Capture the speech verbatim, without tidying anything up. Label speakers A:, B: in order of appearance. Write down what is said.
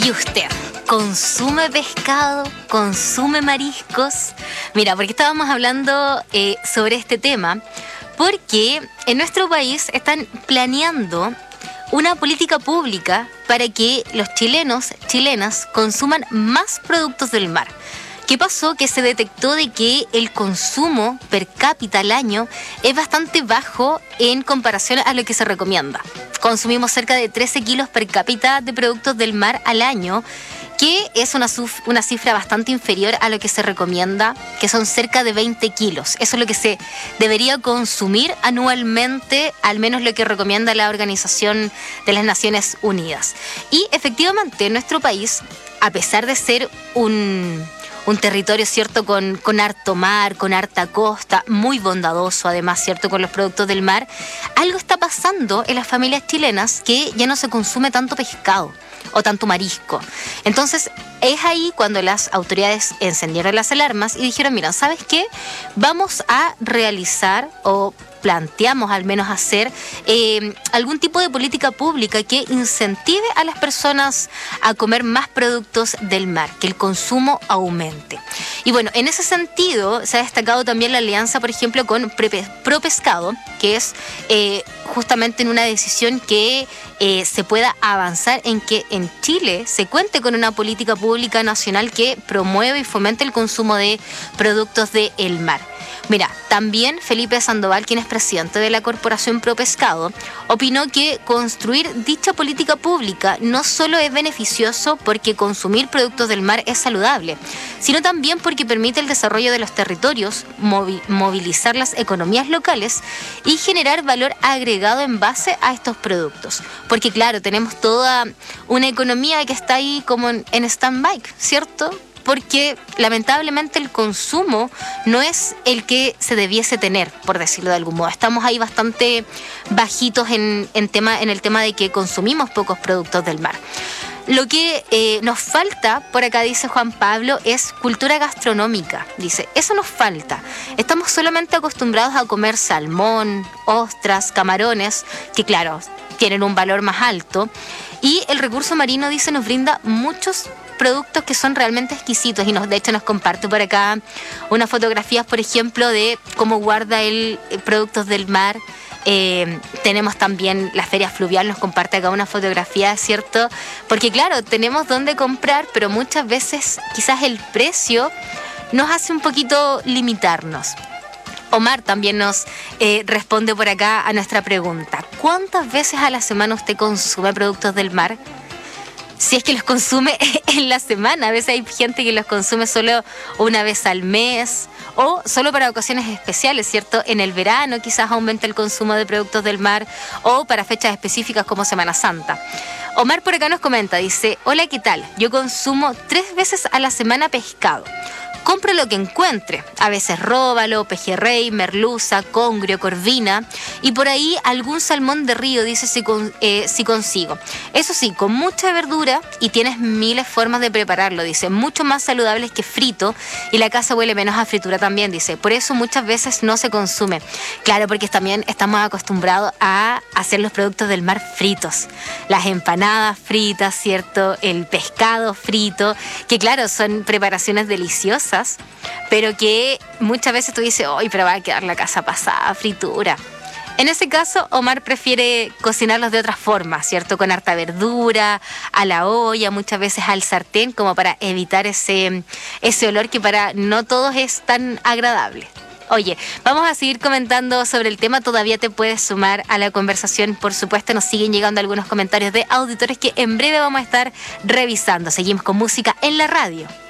A: ¿Y usted consume pescado? ¿Consume mariscos? Mira, porque estábamos hablando eh, sobre este tema, porque en nuestro país están planeando una política pública para que los chilenos, chilenas, consuman más productos del mar. ¿Qué pasó? Que se detectó de que el consumo per cápita al año es bastante bajo en comparación a lo que se recomienda. Consumimos cerca de trece kilos per cápita de productos del mar al año, que es una, suf- una cifra bastante inferior a lo que se recomienda, que son cerca de veinte kilos. Eso es lo que se debería consumir anualmente, al menos lo que recomienda la Organización de las Naciones Unidas. Y efectivamente, en nuestro país, a pesar de ser un... un territorio, ¿cierto?, con, con harto mar, con harta costa, muy bondadoso además, ¿cierto?, con los productos del mar. Algo está pasando en las familias chilenas que ya no se consume tanto pescado o tanto marisco. Entonces, es ahí cuando las autoridades encendieron las alarmas y dijeron, mira, ¿sabes qué? Vamos a realizar o planteamos al menos hacer eh, algún tipo de política pública que incentive a las personas a comer más productos del mar, que el consumo aumente. Y bueno, en ese sentido se ha destacado también la alianza, por ejemplo, con ProPescado, que es eh, justamente en una decisión que eh, se pueda avanzar en que en Chile se cuente con una política pública nacional que promueve y fomente el consumo de productos del mar. Mira, también Felipe Sandoval, quien es presidente de la Corporación ProPescado, opinó que construir dicha política pública no solo es beneficioso porque consumir productos del mar es saludable, sino también porque permite el desarrollo de los territorios, movi- movilizar las economías locales y generar valor agregado en base a estos productos. Porque claro, tenemos toda una economía que está ahí como en, en stand-by, ¿cierto?, porque lamentablemente el consumo no es el que se debiese tener, por decirlo de algún modo. Estamos ahí bastante bajitos en, en, tema, en el tema de que consumimos pocos productos del mar. Lo que eh, nos falta, por acá dice Juan Pablo, es cultura gastronómica. Dice, eso nos falta. Estamos solamente acostumbrados a comer salmón, ostras, camarones, que claro, tienen un valor más alto. Y el recurso marino, dice, nos brinda muchos productos que son realmente exquisitos y nos, de hecho nos comparte por acá unas fotografías, por ejemplo, de cómo guarda él productos del mar. Eh, tenemos también la feria fluvial, nos comparte acá una fotografía, ¿cierto? Porque claro, tenemos dónde comprar, pero muchas veces quizás el precio nos hace un poquito limitarnos. Omar también nos eh, responde por acá a nuestra pregunta. ¿Cuántas veces a la semana usted consume productos del mar? Si es que los consume en la semana. A veces hay gente que los consume solo una vez al mes o solo para ocasiones especiales, ¿cierto? En el verano quizás aumenta el consumo de productos del mar o para fechas específicas como Semana Santa. Omar por acá nos comenta, dice, hola, ¿qué tal? Yo consumo tres veces a la semana pescado. Compro lo que encuentre, a veces róbalo, pejerrey, merluza, congrio, corvina y por ahí algún salmón de río, dice, si, con, eh, si consigo. Eso sí, con mucha verdura y tienes miles formas de prepararlo, dice, mucho más saludables que frito y la casa huele menos a fritura también, dice, por eso muchas veces no se consume. Claro, porque también estamos acostumbrados a hacer los productos del mar fritos, las empanadas fritas, ¿cierto? El pescado frito, que claro, son preparaciones deliciosas, pero que muchas veces tú dices, ¡ay, pero va a quedar la casa pasada, fritura! En ese caso, Omar prefiere cocinarlos de otra forma, ¿cierto? Con harta verdura, a la olla, muchas veces al sartén, como para evitar ese, ese olor que para no todos es tan agradable. Oye, vamos a seguir comentando sobre el tema, todavía te puedes sumar a la conversación, por supuesto, nos siguen llegando algunos comentarios de auditores que en breve vamos a estar revisando. Seguimos con música en la radio.